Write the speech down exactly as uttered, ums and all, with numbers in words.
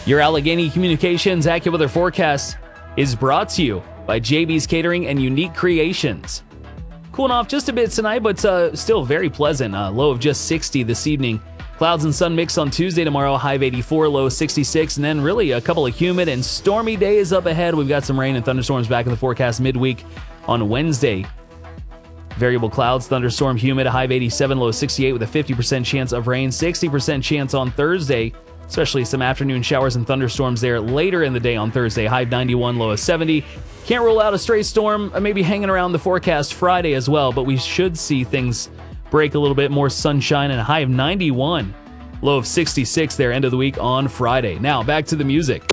Your Allegheny Communications AccuWeather forecast is brought to you by J B's Catering and Unique Creations. Cooling off just a bit tonight, but uh, still very pleasant. Uh, low of just sixty this evening. Clouds and sun mix on Tuesday, tomorrow, high of eighty-four, low of sixty-six, and then really a couple of humid and stormy days up ahead. We've got some rain and thunderstorms back in the forecast midweek on Wednesday. Variable clouds, thunderstorm, humid, a high of eighty-seven, low of sixty-eight with a fifty percent chance of rain, sixty percent chance on Thursday. Especially some afternoon showers and thunderstorms there later in the day on Thursday. High of ninety-one, low of seventy. Can't rule out a stray storm maybe hanging around the forecast Friday as well, but we should see things break a little bit more sunshine and a high of ninety-one. Low of sixty-six there, end of the week on Friday. Now, back to the music.